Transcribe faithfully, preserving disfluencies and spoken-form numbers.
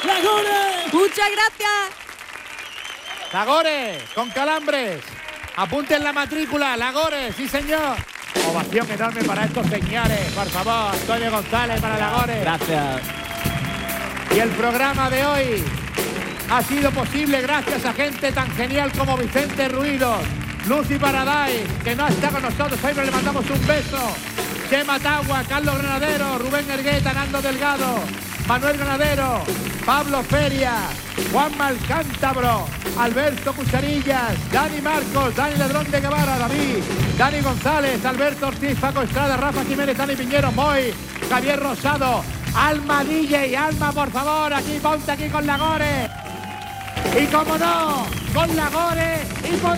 Lagores. Muchas gracias. Lagores, con calambres. Apunten la matrícula, Lagores, sí señor. Ovación enorme para estos señores, por favor. Antonio González para Lagores. Gracias. Y el programa de hoy ha sido posible gracias a gente tan genial como Vicente Ruidos, Lucy Paradise, que no está con nosotros hoy, pero le mandamos un beso. Chema Tagua, Carlos Granadero, Rubén Ergueta, Nando Delgado, Manuel Granadero, Pablo Feria, Juan Malcántabro, Alberto Cucharillas, Dani Marcos, Dani Ladrón de Guevara, David, Dani González, Alberto Ortiz, Paco Estrada, Rafa Jiménez, Dani Piñero, Moy, Javier Rosado, Alma D J y Alma, por favor, aquí, ponte aquí con Lagores. Y como no, con Lagores y con